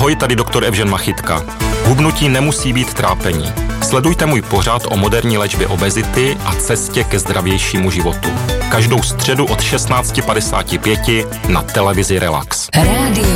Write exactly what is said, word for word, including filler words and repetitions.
Ahoj, tady doktor Evžen Machytka. Hubnutí nemusí být trápení. Sledujte můj pořad o moderní léčbě obezity a cestě ke zdravějšímu životu. Každou středu od šestnáct padesát pět na televizi Relax. Rádio